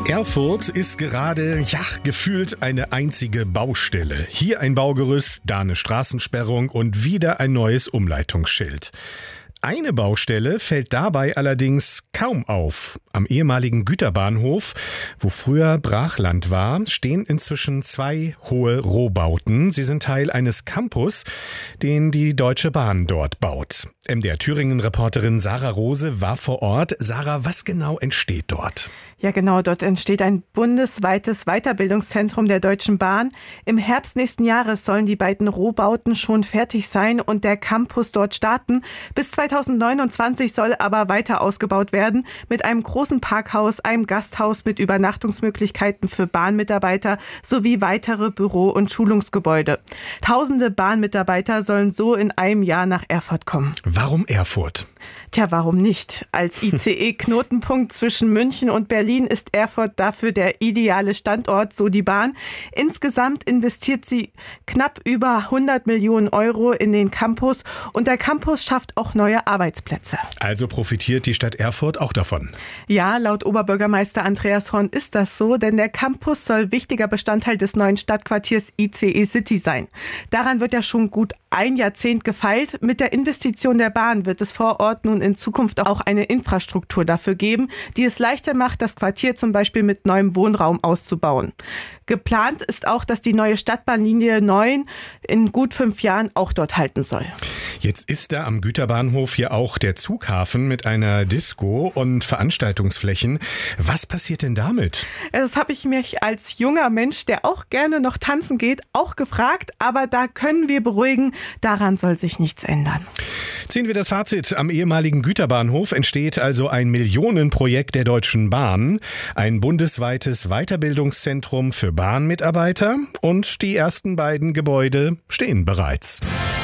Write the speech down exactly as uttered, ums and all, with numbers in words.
Erfurt ist gerade, ja, gefühlt eine einzige Baustelle. Hier ein Baugerüst, da eine Straßensperrung und wieder ein neues Umleitungsschild. Eine Baustelle fällt dabei allerdings kaum auf. Am ehemaligen Güterbahnhof, wo früher Brachland war, stehen inzwischen zwei hohe Rohbauten. Sie sind Teil eines Campus, den die Deutsche Bahn dort baut. M D R Thüringen-Reporterin Sarah Rose war vor Ort. Sarah, was genau entsteht dort? Ja genau, dort entsteht ein bundesweites Weiterbildungszentrum der Deutschen Bahn. Im Herbst nächsten Jahres sollen die beiden Rohbauten schon fertig sein und der Campus dort starten. Bis zweitausendneunundzwanzig soll aber weiter ausgebaut werden mit einem großen Parkhaus, einem Gasthaus mit Übernachtungsmöglichkeiten für Bahnmitarbeiter sowie weitere Büro- und Schulungsgebäude. Tausende Bahnmitarbeiter sollen so in einem Jahr nach Erfurt kommen. Warum Erfurt? Tja, warum nicht? Als I C E-Knotenpunkt zwischen München und Berlin ist Erfurt dafür der ideale Standort, so die Bahn. Insgesamt investiert sie knapp über hundert Millionen Euro in den Campus und der Campus schafft auch neue Arbeitsplätze. Also profitiert die Stadt Erfurt auch davon? Ja, laut Oberbürgermeister Andreas Horn ist das so, denn der Campus soll wichtiger Bestandteil des neuen Stadtquartiers I C E City sein. Daran wird ja schon gut ein Jahrzehnt gefeilt. Mit der Investition der Bahn wird es vor Ort nun in Zukunft auch eine Infrastruktur dafür geben, die es leichter macht, das Quartier zum Beispiel mit neuem Wohnraum auszubauen. Geplant ist auch, dass die neue Stadtbahnlinie neun in gut fünf Jahren auch dort halten soll. Jetzt ist da am Güterbahnhof hier auch der Zughafen mit einer Disco und Veranstaltungsflächen. Was passiert denn damit? Das habe ich mich als junger Mensch, der auch gerne noch tanzen geht, auch gefragt. Aber da können wir beruhigen, daran soll sich nichts ändern. Ziehen wir das Fazit. Am ehemaligen Güterbahnhof entsteht also ein Millionenprojekt der Deutschen Bahn, ein bundesweites Weiterbildungszentrum für Bahnmitarbeiter und die ersten beiden Gebäude stehen bereits.